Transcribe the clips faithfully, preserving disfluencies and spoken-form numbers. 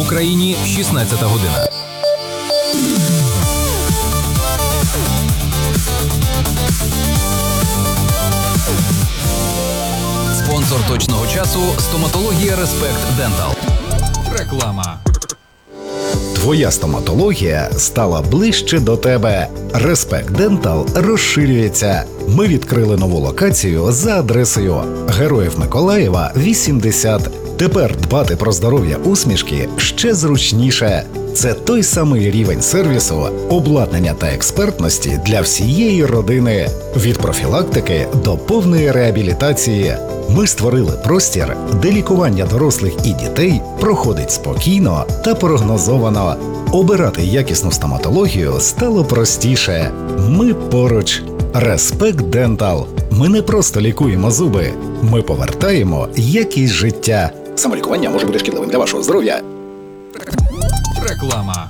Україні шістнадцята година. Спонсор точного часу – стоматологія Респект Дентал. Реклама. Твоя стоматологія стала ближче до тебе. Респект Дентал розширюється. Ми відкрили нову локацію за адресою Героїв Миколаєва, вісімдесят. Тепер дбати про здоров'я усмішки ще зручніше. Це той самий рівень сервісу, обладнання та експертності для всієї родини. Від профілактики до повної реабілітації. Ми створили простір, де лікування дорослих і дітей проходить спокійно та прогнозовано. Обирати якісну стоматологію стало простіше. Ми поруч. Респект Дентал. Ми не просто лікуємо зуби. Ми повертаємо якість життя. Самолікування може бути шкідливим для вашого здоров'я. Реклама.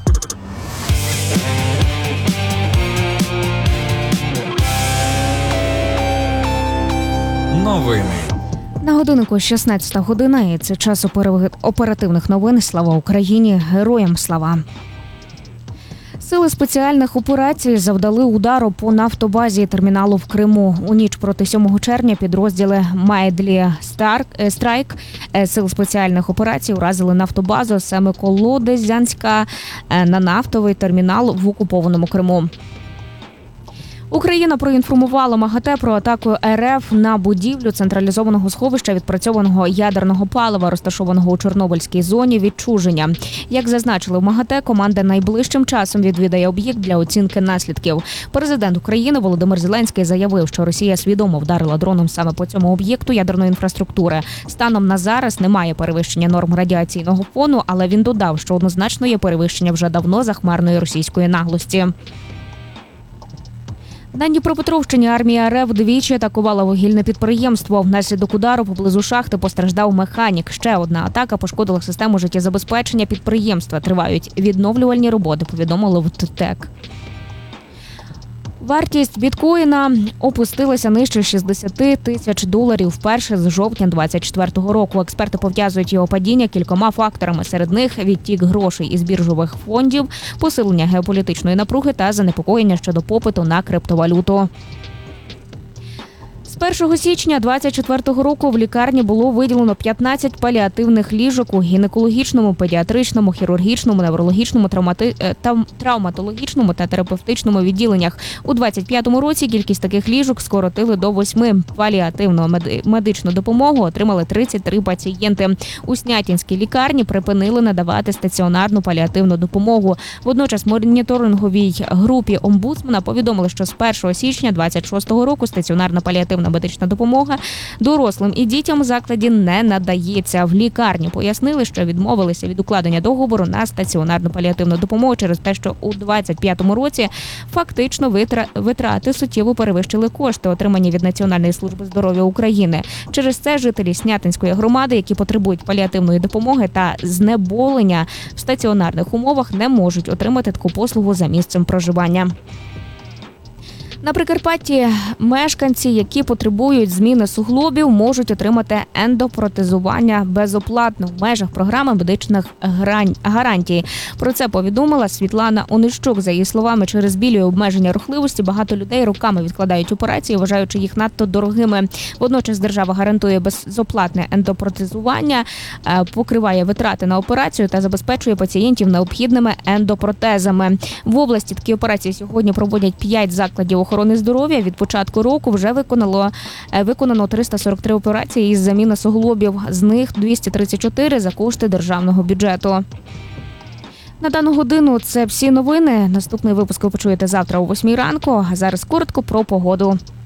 Новини. На годиннику шістнадцята година, і це час оперативних новин. Слава Україні! Героям слава! Сили спеціальних операцій завдали удару по нафтобазі терміналу в Криму. У ніч проти сьомого червня підрозділи Майдлі Страйк Сил спеціальних операцій уразили нафтобазу Семиколодезянська на нафтовий термінал в окупованому Криму. Україна проінформувала МАГАТЕ про атаку РФ на будівлю централізованого сховища відпрацьованого ядерного палива, розташованого у Чорнобильській зоні відчуження. Як зазначили в МАГАТЕ, команда найближчим часом відвідає об'єкт для оцінки наслідків. Президент України Володимир Зеленський заявив, що Росія свідомо вдарила дроном саме по цьому об'єкту ядерної інфраструктури. Станом на зараз немає перевищення норм радіаційного фону, але він додав, що однозначно є перевищення вже давно захмарної російської наглості. На Дніпропетровщині армія РФ двічі атакувала вугільне підприємство. Внаслідок удару поблизу шахти постраждав механік. Ще одна атака пошкодила систему життєзабезпечення підприємства. Тривають відновлювальні роботи, повідомили в ТТЕК. Вартість біткоїна опустилася нижче шістдесят тисяч доларів вперше з жовтня двадцять четвертого року. Експерти пов'язують його падіння кількома факторами. Серед них відтік грошей із біржових фондів, посилення геополітичної напруги та занепокоєння щодо попиту на криптовалюту. З першого січня двадцять четвертого року в лікарні було виділено п'ятнадцять паліативних ліжок у гінекологічному, педіатричному, хірургічному, неврологічному, травмати... травматологічному та терапевтичному відділеннях. У двадцять п'ятому році кількість таких ліжок скоротили до восьми. Паліативну мед... медичну допомогу отримали тридцять три пацієнти. У Снятинській лікарні припинили надавати стаціонарну паліативну допомогу. Водночас моніторинговій групі омбудсмена повідомили, що з першого січня двадцять шостого року стаціонарна паліативна медична допомога дорослим і дітям в закладі не надається. В лікарні пояснили, що відмовилися від укладення договору на стаціонарну паліативну допомогу через те, що у двадцять п'ятому році фактично витрати суттєво перевищили кошти, отримані від Національної служби здоров'я України. Через це жителі Снятинської громади, які потребують паліативної допомоги та знеболення в стаціонарних умовах, не можуть отримати таку послугу за місцем проживання. На Прикарпатті мешканці, які потребують зміни суглобів, можуть отримати ендопротезування безоплатно в межах програми медичних гарантій. Про це повідомила Світлана Онищук. За її словами, через біль і обмеження рухливості багато людей роками відкладають операції, вважаючи їх надто дорогими. Водночас держава гарантує безоплатне ендопротезування, покриває витрати на операцію та забезпечує пацієнтів необхідними ендопротезами. В області такі операції сьогодні проводять п'ять закладів охорони здоров'я. Від початку року вже виконало, виконано триста сорок три операції із заміни суглобів. З них двісті тридцять чотири за кошти державного бюджету. На дану годину це всі новини. Наступний випуск ви почуєте завтра о восьмій ранку. А зараз коротко про погоду.